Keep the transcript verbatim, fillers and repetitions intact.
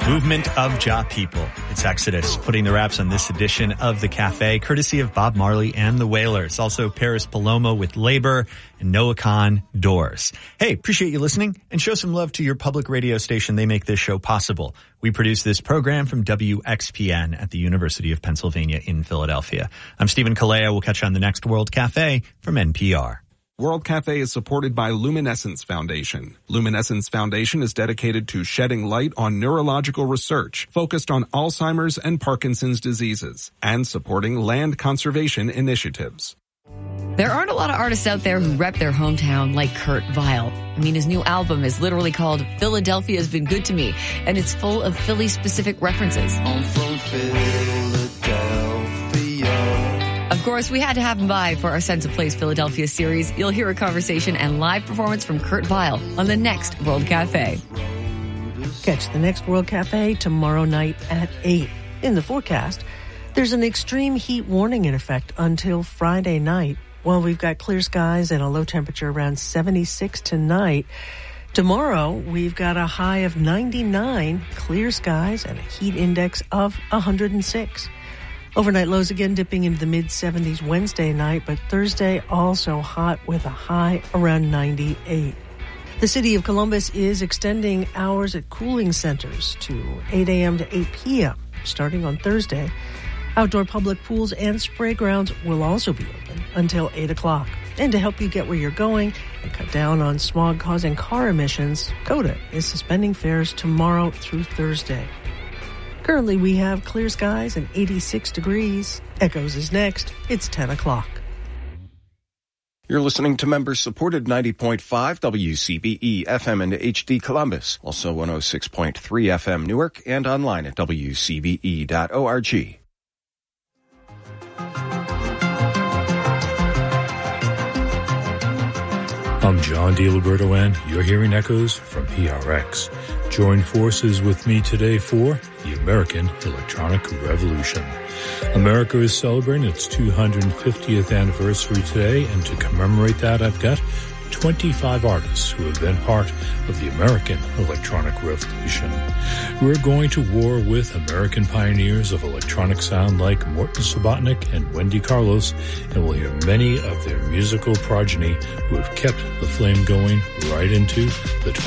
Movement of Jah People. It's Exodus, putting the wraps on this edition of The Cafe, courtesy of Bob Marley and the Wailers. Also, Paris Palomo with Labor and Noah Khan, Doors. Hey, appreciate you listening, and show some love to your public radio station. They make this show possible. We produce this program from W X P N at the University of Pennsylvania in Philadelphia. I'm Stephen Kalea. We'll catch you on the next World Cafe from N P R. World Cafe is supported by Luminescence Foundation. Luminescence Foundation is dedicated to shedding light on neurological research focused on Alzheimer's and Parkinson's diseases and supporting land conservation initiatives. There aren't a lot of artists out there who rep their hometown like Kurt Vile. I mean, his new album is literally called Philadelphia's Been Good to Me, and it's full of Philly-specific references. I'm from Philadelphia. Of course, we had to have him by for our Sense of Place Philadelphia series. You'll hear a conversation and live performance from Kurt Vile on the next World Cafe. Catch the next World Cafe tomorrow night at eight. In the forecast, there's an extreme heat warning in effect until Friday night. Well, we've got clear skies and a low temperature around seventy-six tonight. Tomorrow, we've got a high of ninety-nine, clear skies, and a heat index of one hundred six. Overnight lows again dipping into the mid-seventies Wednesday night, but Thursday also hot with a high around ninety-eight. The city of Columbus is extending hours at cooling centers to eight a.m. to eight p.m. starting on Thursday. Outdoor public pools and spray grounds will also be open until eight o'clock. And to help you get where you're going and cut down on smog-causing car emissions, COTA is suspending fares tomorrow through Thursday. Currently, we have clear skies and eighty-six degrees. Echoes is next. It's ten o'clock. You're listening to member-supported ninety point five W C B E F M and H D Columbus, also one oh six point three F M Newark, and online at W C B E dot org. I'm John DiLiberto, and you're hearing Echoes from P R X. Join forces with me today for the American Electronic Revolution. America is celebrating its two hundred fiftieth anniversary today, and to commemorate that, I've got twenty-five artists who have been part of the American Electronic Revolution. We're going to war with American pioneers of electronic sound like Morton Subotnick and Wendy Carlos, and we'll hear many of their musical progeny who have kept the flame going right into the